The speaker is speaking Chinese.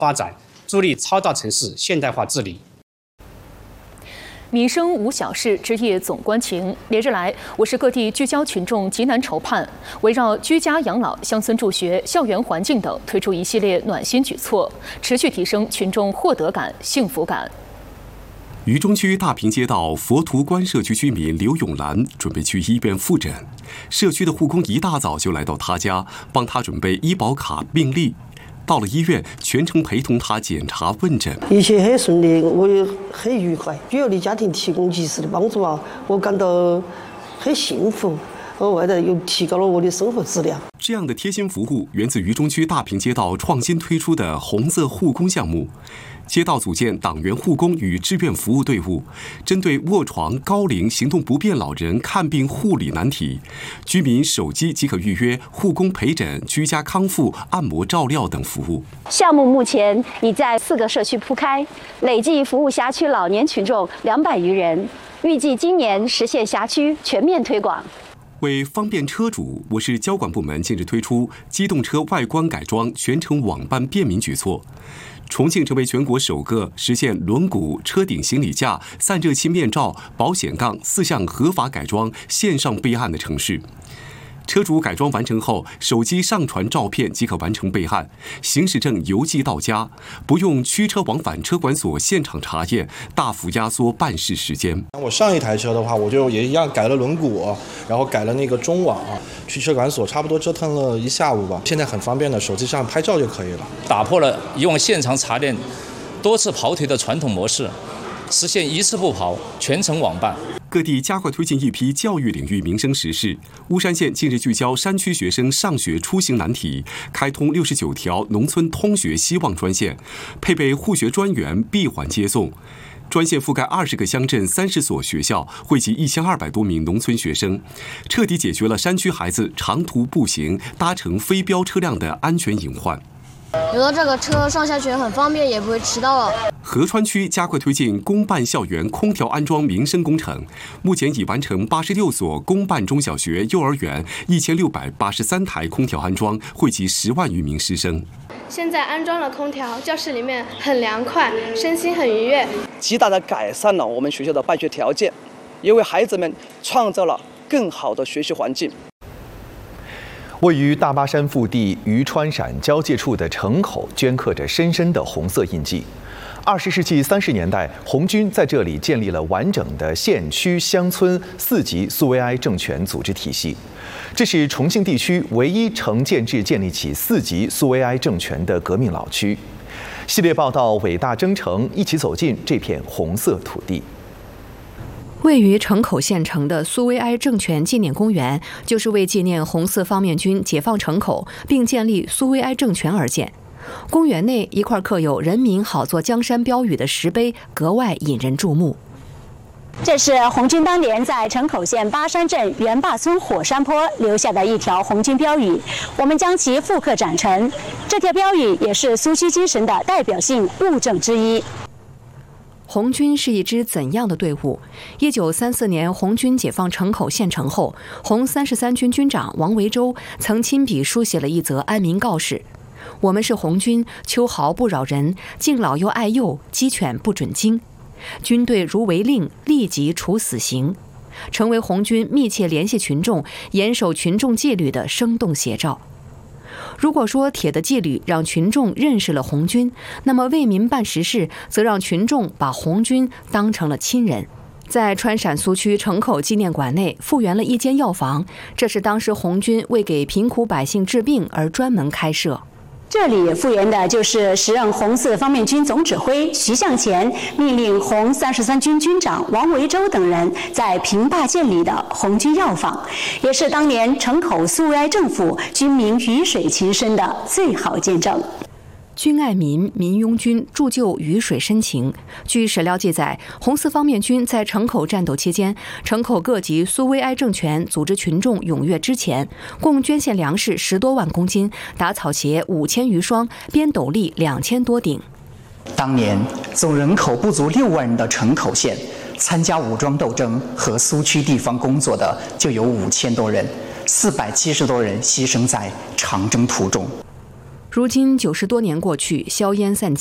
发展，助力超大城市现代化治理。 民生无小事，职业总关情。连日来，我市各地聚焦群众急难愁盼，围绕居家养老、乡村助学、校园环境等，推出一系列暖心举措，持续提升群众获得感、幸福感。 渝中区大坪街道佛图关社区居民刘永兰准备去医院复诊，社区的护工一大早就来到他家，帮他准备医保卡、病历。到了医院，全程陪同他检查问诊， 一切很顺利，我也很愉快。主要的家庭提供及时的帮助啊，我感到很幸福。额外的又提高了我的生活质量。 这样的贴心服务源自渝中区大坪街道创新推出的红色护工项目。街道组建党员护工与志愿服务队伍，针对卧床、高龄、行动不便老人看病护理难题，居民手机即可预约护工陪诊、居家康复、按摩照料等服务。 项目目前已在4个社区铺开，累计服务辖区老年群众200余人，预计今年实现辖区全面推广。 为方便车主，我市交管部门近日推出机动车外观改装全程网办便民举措。重庆成为全国首个实现轮毂、车顶行李架、散热器面罩、保险杠4项合法改装线上备案的城市。车主改装完成后，手机上传照片即可完成备案，行驶证邮寄到家，不用驱车往返车管所现场查验，大幅压缩办事时间。 我上一台车的话，我就也一样改了轮毂，然后改了那个中网，去车管所差不多折腾了1下午吧。现在很方便的，手机上拍照就可以了， 打破了以往现场查验、多次跑腿的传统模式，实现一次不跑，全程网办。 各地加快推进一批教育领域民生实事。巫山县近日聚焦山区学生上学出行难题，开通69条农村通学希望专线，配备护学专员闭环接送。专线覆盖20个乡镇30所学校，惠及1200多名农村学生，彻底解决了山区孩子长途步行、搭乘非标车辆的安全隐患。 有了这个车上下学很方便，也不会迟到了。 合川区加快推进公办校园空调安装民生工程，目前已完成86所公办中小学、幼儿园1683台空调安装，惠及10万余名师生。 现在安装了空调，教室里面很凉快，身心很愉悦， 极大地改善了我们学校的办学条件，也为孩子们创造了更好的学习环境。 位于大巴山腹地渝川陕交界处的城口镌刻着深深的红色印记。20世纪30年代，红军在这里建立了完整的县区乡村4级苏维埃政权组织体系，这是重庆地区唯一城建制建立起4级苏维埃政权的革命老区。系列报道《伟大征程》，一起走进这片红色土地。 位于城口县城的苏维埃政权纪念公园，就是为纪念红四方面军解放城口并建立苏维埃政权而建。公园内一块刻有“人民好做江山”标语的石碑格外引人注目。 这是红军当年在城口县巴山镇元坝村火山坡留下的一条红军标语，我们将其复刻展成。这条标语也是苏区精神的代表性物证之一。 红军是一支怎样的队伍？1934年红军解放城口县城后，红33军军长王维洲曾亲笔书写了一则安民告示：我们是红军，秋毫不扰人，敬老又爱幼，鸡犬不准惊。军队如违令，立即处死刑，成为红军密切联系群众、严守群众纪律的生动写照。如果说铁的纪律让群众认识了红军，那么为民办实事则让群众把红军当成了亲人。在川陕苏区城口纪念馆内复原了一间药房，这是当时红军为给贫苦百姓治病而专门开设。 这里复原的就是时任红四方面军总指挥徐向前命令红33军军长王维洲等人在平坝建立的红军药房，也是当年城口苏维埃政府军民鱼水情深的最好见证。 军爱民，民拥军，铸就鱼水深情。据史料记载，红四方面军在城口战斗期间，城口各级苏维埃政权组织群众踊跃支钱，共捐献粮食10多万公斤，打草鞋5000余双，编斗笠2000多顶。 当年总人口不足6万人的城口县，参加武装斗争和苏区地方工作的就有5000多人，470多人牺牲在长征途中。 如今90多年过去，硝烟散尽。